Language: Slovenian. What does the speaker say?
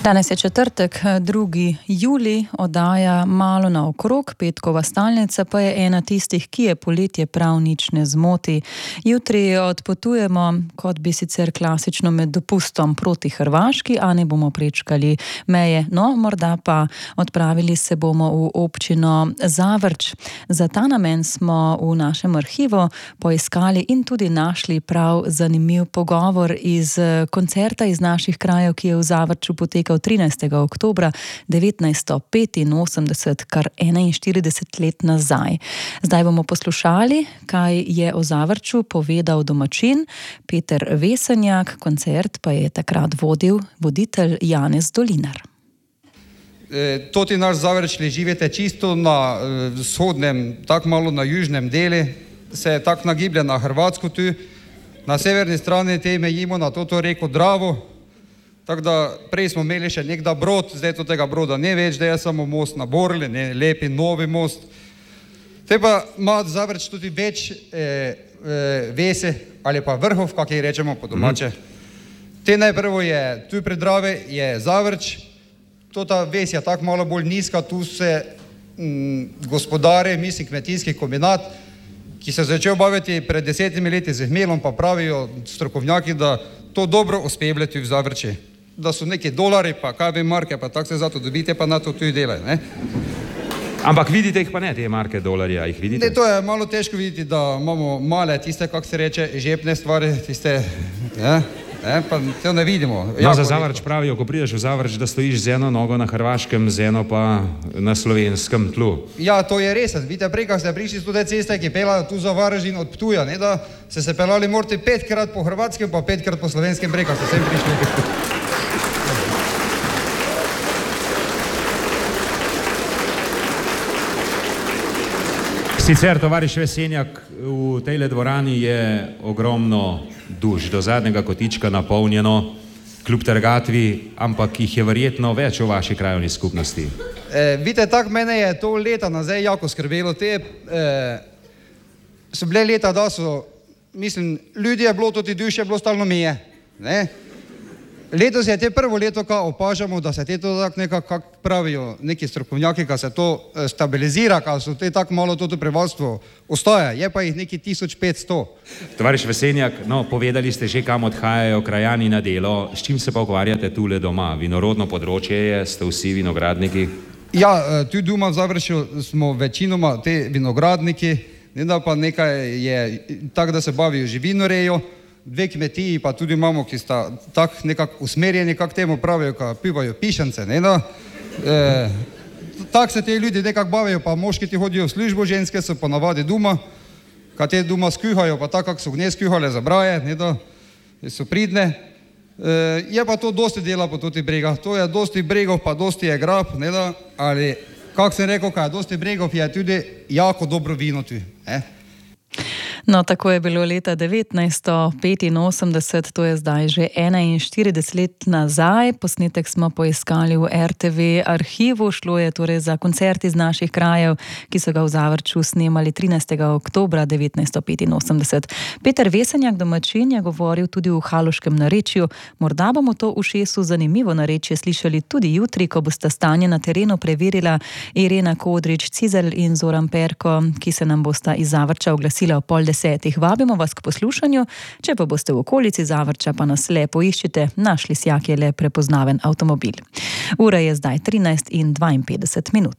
Danes je četrtek, 2. julij, oddaja Malo naokrog, petkova stalnica pa je ena tistih, ki je poletje prav nič ne zmoti. Jutri odpotujemo, kot bi sicer klasično med dopustom proti Hrvaški, a ne bomo prečkali meje. No, morda pa odpravili se bomo v občino Zavrč. Za ta namen smo v našem arhivu poiskali in tudi našli prav zanimiv pogovor iz koncerta iz naših krajev, ki je v Zavrču potekal 13. oktobra 1985, kar 41 let nazaj. Zdaj bomo poslušali, kaj je o Zavrču povedal domačin Peter Vesenjak, koncert pa je takrat vodil voditelj Janez Dolinar. Toti naš Zavrč živite čisto na vzhodnem, tako malo na južnem delu, se tako nagiblje na Hrvatsko tu, na severni strani te mejimo na to reko Dravo. Tako da prej smo imeli še nekda brod, zdaj to tega broda ne več, da je samo most na Borli, lepi novi most. Te pa ima Zavrč tudi več vese ali pa vrhov, kak jih rečemo po domače. Te najprvo je tu pri Dravi je Zavrč, ta ves je tako malo bolj nizka, tu se gospodare, mislim kmetijski kombinat, ki se začel baviti pred 10 leti z hmelom, pa pravijo strokovnjaki, da to dobro uspevali tu v Zavrči. Da so neki dolari, pa KB marke, pa tako se zato dobite, pa na to tudi delaj, ne? Ampak vidite jih pa ne, te marke dolarja, jih vidite? Ne, to je malo težko videti, da imamo male tiste, kako se reče, žepne stvari, tiste, pa to ne vidimo. No, za Zavrč pravijo, ko prideš v Zavrč, da stojiš z eno nogo na hrvaškem, z eno pa na slovenskem tlu. Ja, to je res. Vidite, prej, ko ste prišli z tudi ceste, ki pela tu za Varaždin od Ptuja, ne, da ste se pelali morate 5-krat po hrvatskem, pa 5-krat po slovenskem prej, ko ste sem prišli. Sicer, tovariš Vesenjak, v tejle dvorani je ogromno duš, do zadnjega kotička napolnjeno, kljub trgatvi, ampak jih je verjetno več v vaši krajovni skupnosti. Vidite, tako mene je to leta nazaj jako skrbelo. So bile leta, da so, mislim, ljudi je bilo, tudi duše je bilo stalno meje, ne? Letos je te prvo leto, ko opažamo, da se te to tako nekako, kako pravijo neki strokovnjaki, ko se to stabilizira, ko so te tako malo to prebivalstvo ostaja, je pa jih neki 1500. Tovariš Vesenjak, no, povedali ste že, kam odhajajo krajani na delo, s čim se pa ukvarjate tule doma? Vinorodno področje je, ste vsi vinogradniki? Ja, tu doma v Zavrču smo večinoma te vinogradniki, ne da pa nekaj je tako, da se bavijo živinorejo, 2 kmetiji pa tudi imamo, ki sta tako nekako usmerjeni, kako temu pravijo, ko pivajo pišence, ne da. Tako se te ljudi nekako bavijo, pa moški ti hodijo v službo, ženske so pa navadi doma, kad te doma skuhajo, pa tako, kako so gnez skuhale za braje, ne da, so pridne. Je pa to dosti dela po toti bregah, to je dosti bregov, pa dosti je grab, ne da, ali, kako sem rekel, kaj je dosti bregov, je tudi jako dobro vino tu, ne. No, tako je bilo leta 1985, to je zdaj že 41 let nazaj. Posnetek smo poiskali v RTV arhivu, šlo je torej za koncert iz naših krajev, ki so ga v Zavrču snemali 13. oktobra 1985. Peter Vesenjak, domačin, je govoril tudi v haloškem narečju. Morda bomo to ušesu zanimivo narečje slišali tudi jutri, ko bosta stanje na terenu preverila Irena Kodrič-Cizelj in Zoran Perko, ki se nam bosta iz Zavrča oglasila ob 9:30. Vabimo vas k poslušanju, če pa boste v okolici Zavrča, pa nas le poiščite, naš Lisjak je le prepoznaven avtomobil. Ura je zdaj 13:52.